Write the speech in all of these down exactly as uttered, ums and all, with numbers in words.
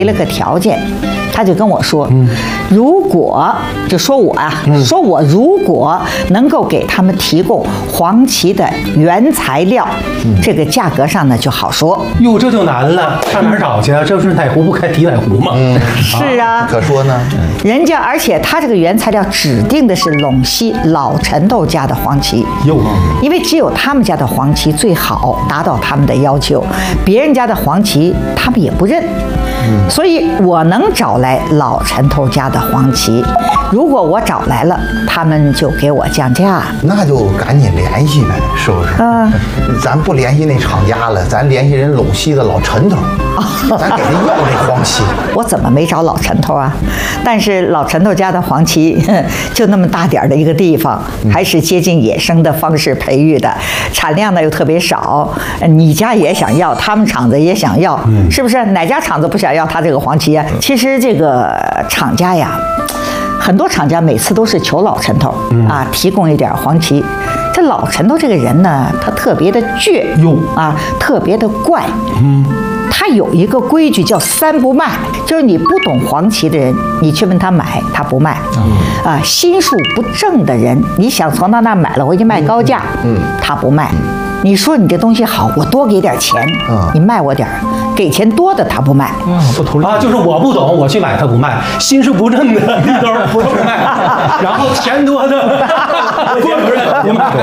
提了个条件，他就跟我说，嗯、如果就说我啊，嗯、说我如果能够给他们提供黄芪的原材料，嗯、这个价格上呢就好说。 哟，这就难了，上哪儿找去啊？这不是哪壶不开提哪壶吗？ 嗯，是啊。 可说呢， 人家而且他这个原材料指定的是陇西老陈头家的黄芪， 哟， 因为只有他们家的黄芪最好，达到他们的要求，别人家的黄芪他们也不认。嗯、所以我能找来老陈头家的黄芪，如果我找来了，他们就给我降价。 那就赶紧联系呗，是不是？嗯，咱不联系那厂家了，咱联系人陇西的老陈头，咱给他要这黄芪。 我怎么没找老陈头啊？但是老陈头家的黄芪就那么大点儿的一个地方，还是接近野生的方式培育的，产量呢又特别少。你家也想要，他们厂子也想要，是不是？哪家厂子不想要他这个黄芪啊？其实这个厂家呀，很多厂家每次都是求老陈头啊，提供一点黄芪。这老陈头这个人呢，他特别的倔啊，特别的怪。嗯。他有一个规矩叫三不卖，就是你不懂黄芪的人，你去问他买，他不卖。啊，心术不正的人，你想从他那买了回去卖高价，嗯，他不卖。你说你这东西好，我多给点钱，你卖我点儿，给钱多的他不卖。 啊，不投啊，就是我不懂，我去买他不卖，心术不正的一兜不不卖，然后钱多的不卖。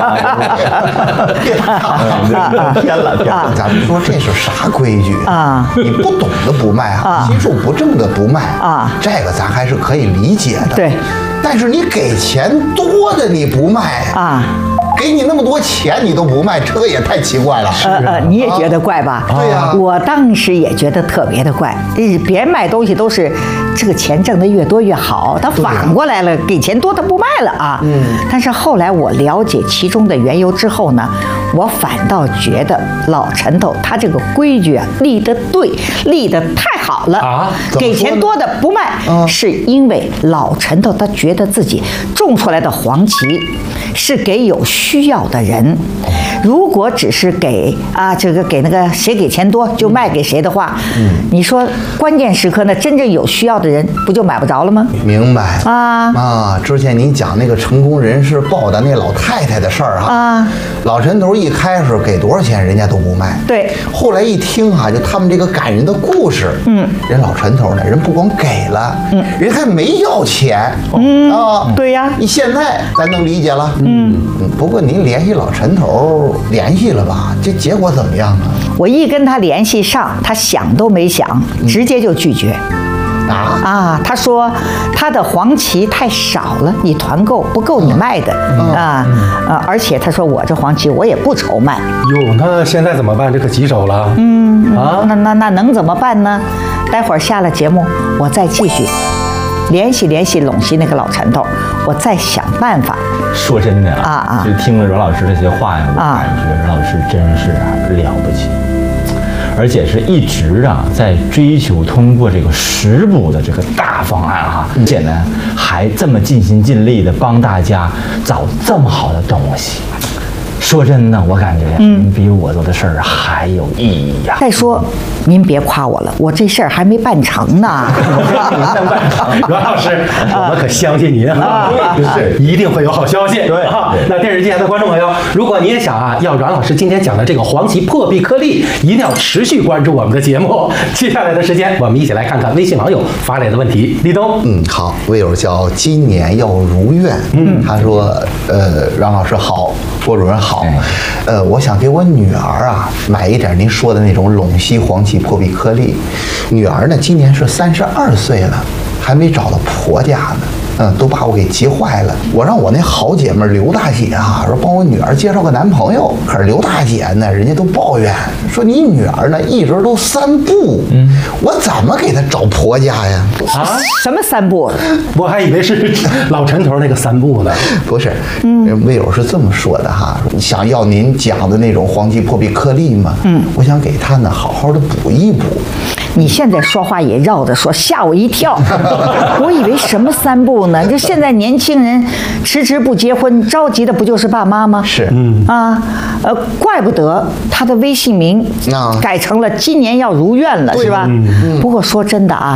偏了偏了，咱们说这是啥规矩啊？你不懂的不卖啊，心术不正的不卖啊，这个咱还是可以理解的。 对， 但是你给钱多的你不卖啊？给你那么多钱你都不卖，这个也太奇怪了。 呃呃，你也觉得怪吧？ 对呀， 我当时也觉得特别的怪。别人卖东西都是这个钱挣得越多越好，他反过来了，给钱多他不卖了啊。嗯。但是后来我了解其中的缘由之后呢，我反倒觉得老陈头他这个规矩啊立得对，立得太好了啊。给钱多的不卖，是因为老陈头他觉得自己种出来的黄芪是给有需要的人，如果只是给啊这个给那个谁给钱多就卖给谁的话，嗯，你说关键时刻呢，真正有需要的人不就买不着了吗？ 明白啊啊！之前您讲那个成功人士报答那老太太的事儿哈啊，老陈头一开始给多少钱人家都不卖， 对， 后来一听哈、啊，就他们这个感人的故事，嗯，人老陈头呢，人不光给了，嗯，人还没要钱， 嗯啊， 对呀， 你现在咱能理解了，嗯。嗯，不过您联系老陈头联系了吧？这结果怎么样啊？ 我一跟他联系上，他想都没想，直接就拒绝。啊啊！他说他的黄芪太少了，你团购不够你卖的、嗯、啊啊！而且他说我这黄芪我也不愁卖。 哟，那现在怎么办？这可棘手了。 嗯啊，那那那能怎么办呢？待会儿下了节目，我再继续联系联系陇西那个老陈头，我再想办法。 说真的啊啊，就听了阮老师这些话呀，我感觉阮老师真是啊了不起，而且是一直啊在追求通过这个食补的这个大方案哈、啊，而且呢还这么尽心尽力的帮大家找这么好的东西。说真的，我感觉您比我做的事儿还有意义呀、啊。 再说，您别夸我了，我这事儿还没办成呢。 阮老师，我们可相信您啊，是一定会有好消息。对啊，那电视机前的观众朋友，如果你也想啊，要阮老师今天讲的这个黄芪破壁颗粒，一定要持续关注我们的节目。接下来的时间，我们一起来看看微信网友发来的问题。立冬， 嗯，好，微友叫今年要如愿，嗯，他说，呃，阮老师好，郭主任好。好，呃，我想给我女儿啊买一点您说的那种陇西黄芪破壁颗粒。女儿呢今年是三十二岁了，还没找到婆家呢。嗯，都把我给急坏了。我让我那好姐妹刘大姐啊，说帮我女儿介绍个男朋友。可是刘大姐呢，人家都抱怨说你女儿呢一直都三不，嗯，我怎么给她找婆家呀？ 啊，什么三不？ 我还以为是老陈头那个三不呢。 不是，嗯，魏友是这么说的哈，想要您讲的那种黄芪破壁颗粒嘛，嗯，我想给她呢好好的补一补。 你现在说话也绕着说，吓我一跳。我以为什么三不呢？就现在年轻人迟迟不结婚，着急的不就是爸妈吗？ 是， 嗯啊，呃，怪不得他的微信名改成了今年要如愿了，是吧？不过说真的啊。